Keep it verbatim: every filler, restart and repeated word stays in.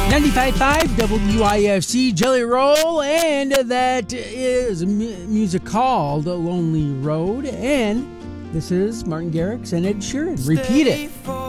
ninety-five point five W I F C Jelly Roll, and that is m- music called Lonely Road. And this is Martin Garrix and Ed Sheeran. Repeat it.